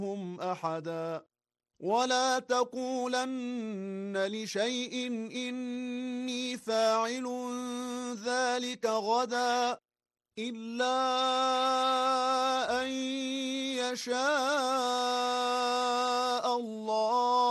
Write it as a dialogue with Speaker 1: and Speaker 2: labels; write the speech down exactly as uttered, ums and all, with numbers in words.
Speaker 1: منهم أحدا ولا تقولن لشيء إني فاعل ذلك غدا إلا أن يشاء الله